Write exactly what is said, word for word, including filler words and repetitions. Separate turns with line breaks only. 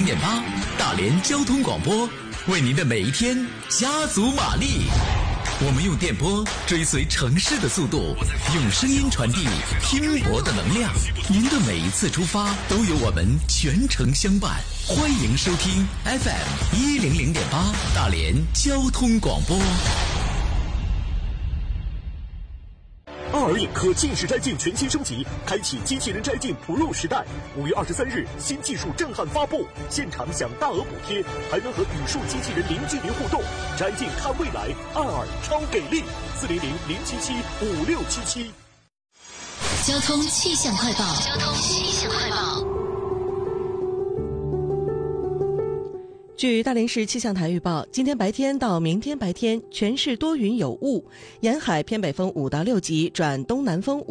点八，大连交通广播，为您的每一天加足马力。我们用电波追随城市的速度，用声音传递拼搏的能量。您的每一次出发都有我们全程相伴。欢迎收听 F M 一零零点八大连交通广播。
奥尔影科近视摘镜全新升级，开启机器人摘镜 Pro 时代。五月二十三日，新技术震撼发布，现场享大额补贴，还能和语数机器人零距离互动。摘镜看未来，奥尔超给力！四零零零七七五六七七。
交通气象快报。交通气象快报。
据大连市气象台预报，今天白天到明天白天，全市多云有雾，沿海偏北风五到六级转东南风